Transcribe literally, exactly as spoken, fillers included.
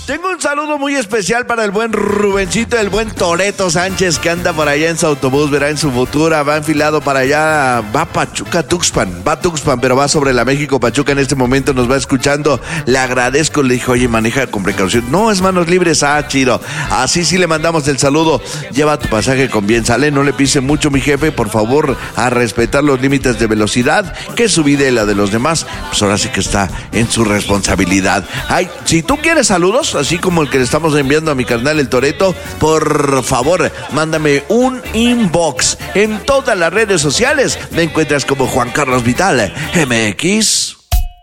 Tengo un saludo muy especial para el buen Rubencito, el buen Toreto Sánchez, que anda por allá en su autobús, verá en su futura, va enfilado para allá, va Pachuca, Tuxpan, va Tuxpan, pero va sobre la México Pachuca en este momento, nos va escuchando, le agradezco, le dije, oye, maneja con precaución, no, es manos libres, ah, chido, así sí le mandamos el saludo, lleva tu pasaje con bien, sale, no le pise mucho, mi jefe, por favor, a respetar los límites de velocidad, que su vida y la de los demás, pues ahora sí que está en su responsabilidad. Ay, si tú quieres saludos, así como el que le estamos enviando a mi carnal el Toreto, por favor, mándame un inbox en todas las redes sociales. Me encuentras como Juan Carlos Vital M X.